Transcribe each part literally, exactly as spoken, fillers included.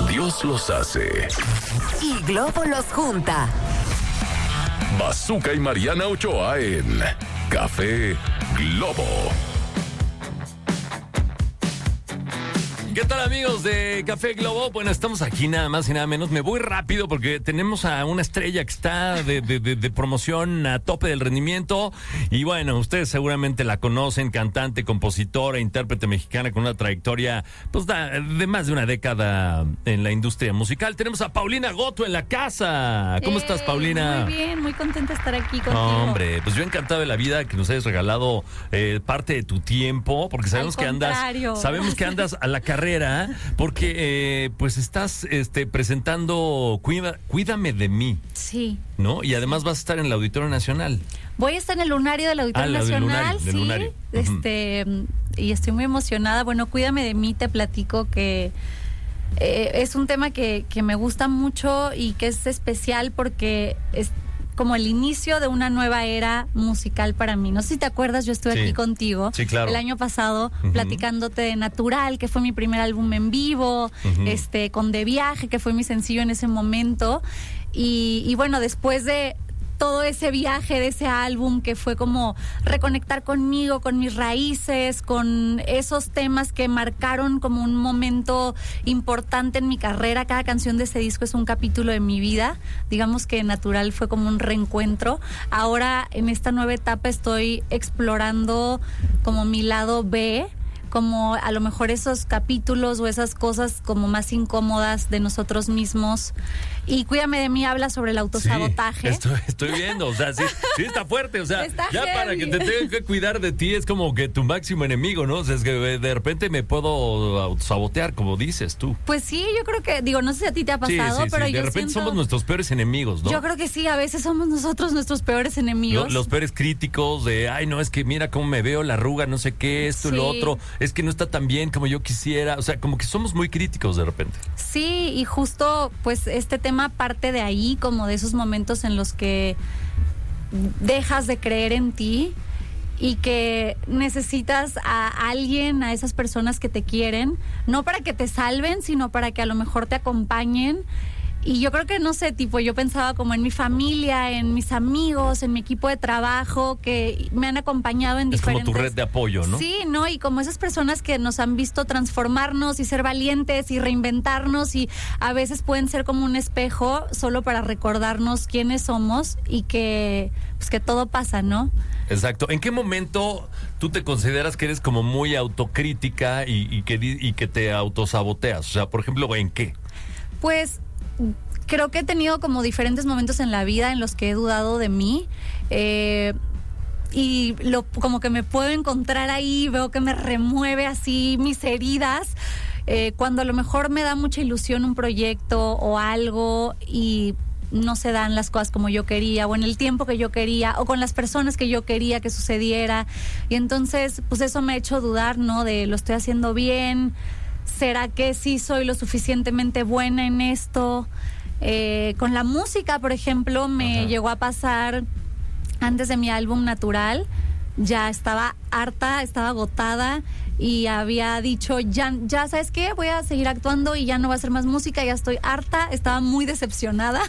Dios los hace. Y Globo los junta. Bazooka y Mariana Ochoa en Café Globo. ¿Qué tal, amigos de Café Globo? Bueno, estamos aquí nada más y nada menos. Me voy rápido porque tenemos a una estrella que está de, de, de, de promoción a tope del rendimiento. Y bueno, ustedes seguramente la conocen, cantante, compositora, intérprete mexicana con una trayectoria pues de más de una década en la industria musical. Tenemos a Paulina Goto en la casa. ¿Cómo eh, estás, Paulina? Muy bien, muy contenta de estar aquí contigo. Hombre, pues yo encantado de la vida que nos hayas regalado eh, parte de tu tiempo, porque sabemos que andas, sabemos que andas a la carrera. Porque eh, pues estás este, presentando Cuida, Cuídame de mí. Sí. ¿No? Y además vas a estar en el Auditorio Nacional. Voy a estar en el Lunario del Auditorio ah, Nacional. Lunario, sí. Lunario. Este, uh-huh. Y estoy muy emocionada. Bueno, Cuídame de mí, te platico que eh, es un tema que, que me gusta mucho y que es especial porque es como el inicio de una nueva era musical para mí. No sé si te acuerdas, yo estuve sí. aquí contigo sí, claro. el año pasado uh-huh. platicándote de Natural, que fue mi primer álbum en vivo, uh-huh. este, con De Viaje, que fue mi sencillo en ese momento. Y, y bueno, después de todo ese viaje de ese álbum que fue como reconectar conmigo, con mis raíces, con esos temas que marcaron como un momento importante en mi carrera. Cada canción de ese disco es un capítulo de mi vida. Digamos que Natural fue como un reencuentro. Ahora en esta nueva etapa estoy explorando como mi lado B, como a lo mejor esos capítulos o esas cosas como más incómodas de nosotros mismos. Y Cuídame de mí habla sobre el autosabotaje. Sí, estoy, estoy viendo, o sea, sí, sí está fuerte, o sea, está ya heavy. Para que te tenga que cuidar de ti es como que tu máximo enemigo, ¿no? O sea, es que de repente me puedo autosabotear, como dices tú. Pues sí, yo creo que, digo, no sé si a ti te ha pasado, sí, sí, pero sí. yo de repente siento, somos nuestros peores enemigos, ¿no? Yo creo que sí, a veces somos nosotros nuestros peores enemigos. Los, los peores críticos de, ay, no, es que mira cómo me veo, la arruga, no sé qué, esto y sí. lo otro, es que no está tan bien como yo quisiera, o sea, como que somos muy críticos de repente. Sí, y justo pues este tema parte de ahí, como de esos momentos en los que dejas de creer en ti y que necesitas a alguien, a esas personas que te quieren, no para que te salven, sino para que a lo mejor te acompañen. Y yo creo que, no sé, tipo, yo pensaba como en mi familia, en mis amigos, en mi equipo de trabajo, que me han acompañado en es diferentes... Es como tu red de apoyo, ¿no? Sí, ¿no? Y como esas personas que nos han visto transformarnos y ser valientes y reinventarnos, y a veces pueden ser como un espejo solo para recordarnos quiénes somos y que, pues, que todo pasa, ¿no? Exacto. ¿En qué momento tú te consideras que eres como muy autocrítica y, y, que, y que te autosaboteas? O sea, por ejemplo, ¿en qué? Pues creo que he tenido como diferentes momentos en la vida en los que he dudado de mí, eh, y lo, como que me puedo encontrar ahí, veo que me remueve así mis heridas, eh, cuando a lo mejor me da mucha ilusión un proyecto o algo y no se dan las cosas como yo quería, o en el tiempo que yo quería, o con las personas que yo quería que sucediera. Y entonces pues eso me ha hecho dudar, ¿no? De, ¿lo estoy haciendo bien? ¿Será que sí soy lo suficientemente buena en esto? Eh, con la música, por ejemplo, me Ajá. llegó a pasar antes de mi álbum Natural. Ya estaba harta, estaba agotada y había dicho, ya, ya ¿sabes qué? Voy a seguir actuando y ya no va a ser más música, ya estoy harta, estaba muy decepcionada.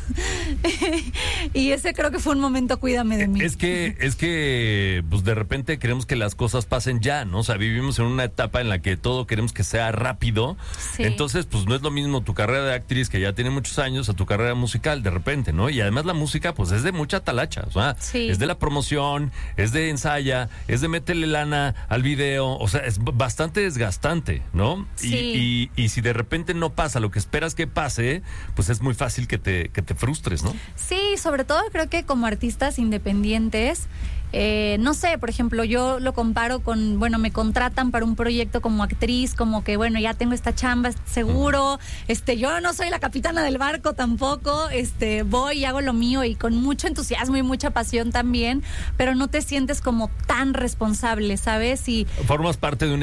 Y ese creo que fue un momento Cuídame de mí. Es que, es que, pues de repente queremos que las cosas pasen ya, ¿no? O sea, vivimos en una etapa en la que todo queremos que sea rápido. Sí. Entonces, pues no es lo mismo tu carrera de actriz, que ya tiene muchos años, a tu carrera musical de repente, ¿no? Y además la música, pues es de mucha talacha, o sea, sí. es de la promoción, es de ensaya, es de meterle lana al video, o sea, es bastante desgastante, ¿no? Sí. Y, y, y si de repente no pasa lo que esperas que pase, pues es muy fácil que te, que te frustres, ¿no? Sí, sobre todo creo que como artistas independientes, eh, no sé, por ejemplo, yo lo comparo con, bueno, me contratan para un proyecto como actriz, como que, bueno, ya tengo esta chamba seguro, uh-huh. este, yo no soy la capitana del barco tampoco, este, voy y hago lo mío y con mucho entusiasmo y mucha pasión también, pero no te sientes como tan responsable, ¿sabes? Y formas parte de un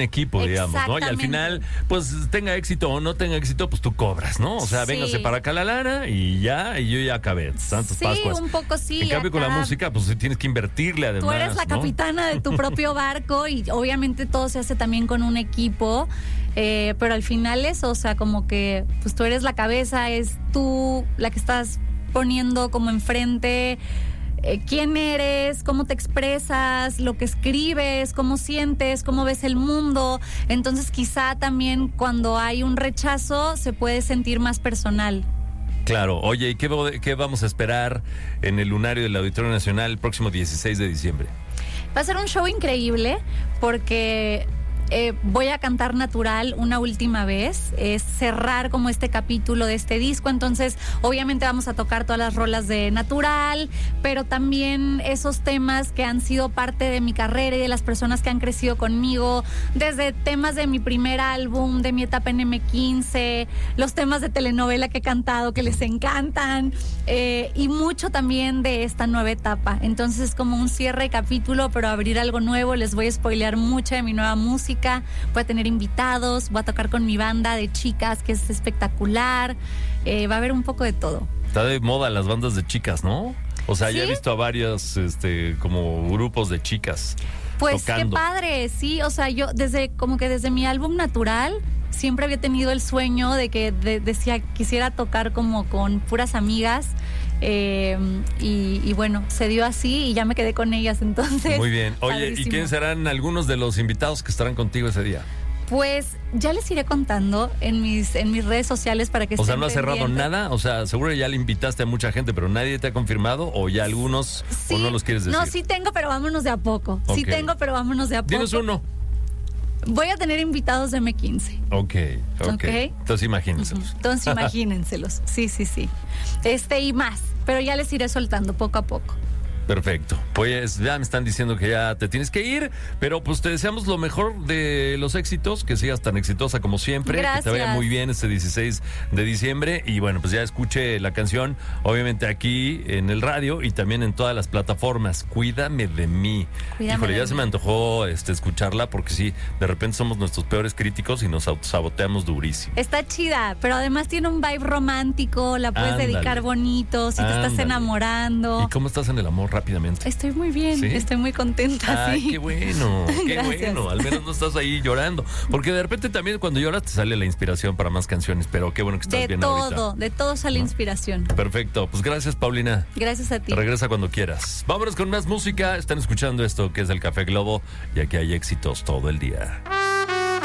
equipo, digamos, ¿no? Y al final, pues tenga éxito o no tenga éxito, pues tú cobras, ¿no? O sea, Sí. véngase para acá la lana y ya, y yo ya acabé. Santos Sí, Pascuas. un poco sí. En cambio, con la acá música, pues tienes que invertirle además. Tú eres la ¿no? capitana de tu propio barco y obviamente todo se hace también con un equipo, eh, pero al final eso, o sea, como que pues tú eres la cabeza, es tú la que estás poniendo como enfrente eh, quién eres, cómo te expresas, lo que escribes, cómo sientes, cómo ves el mundo. Entonces quizá también cuando hay un rechazo se puede sentir más personal. Claro. Oye, ¿y qué, qué vamos a esperar en el Lunario del Auditorio Nacional el próximo dieciséis de diciembre? Va a ser un show increíble porque eh, voy a cantar Natural una última vez, es cerrar como este capítulo de este disco, entonces obviamente vamos a tocar todas las rolas de Natural, pero también esos temas que han sido parte de mi carrera y de las personas que han crecido conmigo, desde temas de mi primer álbum, de mi etapa en eme quince, los temas de telenovela que he cantado que les encantan, eh, y mucho también de esta nueva etapa. Entonces es como un cierre de capítulo, pero abrir algo nuevo. Les voy a spoilear mucho de mi nueva música. Voy a tener invitados, voy a tocar con mi banda de chicas que es espectacular, eh, va a haber un poco de todo. Está de moda las bandas de chicas, ¿no? O sea, ¿Sí? ya he visto a varios este, como grupos de chicas Pues tocando. qué padre, sí, o sea, yo desde como que desde mi álbum Natural siempre había tenido el sueño de que de, decía quisiera tocar como con puras amigas. Eh, y, y bueno, se dio así y ya me quedé con ellas, entonces. Muy bien. Oye, padrísimo. ¿y quiénes serán algunos de los invitados que estarán contigo ese día? Pues ya les iré contando en mis en mis redes sociales para que O sea, estén ¿no has cerrado pendientes. nada? O sea, seguro ya le invitaste a mucha gente, pero nadie te ha confirmado, o ya algunos, Sí, o no los quieres decir. no, sí tengo, pero vámonos de a poco. Sí Ok. tengo, pero vámonos de a poco. Tienes uno. Voy a tener invitados de eme quince. Ok, ok. Ok. Entonces imagínenselos. Entonces imagínenselos. Sí, sí, sí. Este y más. Pero ya les iré soltando poco a poco. Perfecto. Pues ya me están diciendo que ya te tienes que ir, pero pues te deseamos lo mejor de los éxitos, que sigas tan exitosa como siempre, Gracias. que te vaya muy bien este dieciséis de diciembre y bueno, pues ya escuche la canción, obviamente aquí en el radio y también en todas las plataformas. Cuídame de mí. Cuídame Híjole, de ya mí. se me antojó este escucharla porque sí, de repente somos nuestros peores críticos y nos autosaboteamos durísimo. Está chida, pero además tiene un vibe romántico, la puedes Ándale. dedicar bonito, si te estás Ándale. enamorando. ¿Y cómo estás en el amor rápidamente? Estoy muy bien, ¿Sí? estoy muy contenta. Ay, sí. qué bueno, qué Gracias. bueno. Al menos no estás ahí llorando. Porque de repente también cuando lloras te sale la inspiración para más canciones. Pero qué bueno que estás De bien todo, ahorita. de todo sale inspiración. Perfecto. Pues gracias, Paulina. Gracias a ti. Regresa cuando quieras. Vámonos con más música. Están escuchando esto que es el Café Globo y aquí hay éxitos todo el día.